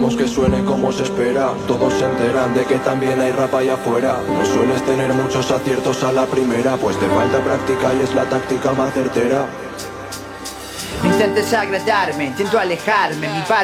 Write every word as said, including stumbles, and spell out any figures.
hacemos que suene como se espera. Todos se enteran de que también hay rap allá afuera. No sueles tener muchos aciertos a la primera, pues te falta práctica y es la táctica más certera. No intentes agradarme, intento alejarme. Mi padre